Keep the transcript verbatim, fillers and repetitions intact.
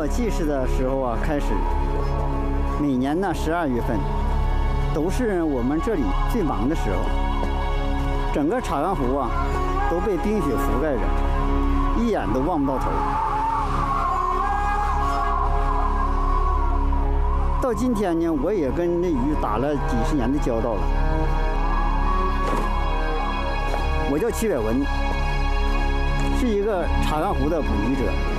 我记事的时候啊开始，每年呢十二月份都是我们这里最忙的时候，整个茶园湖啊都被冰雪覆盖着，一眼都望不到头。到今天呢，我也跟这鱼打了几十年的交道了。我叫齐伟文，是一个茶园湖的捕鱼者。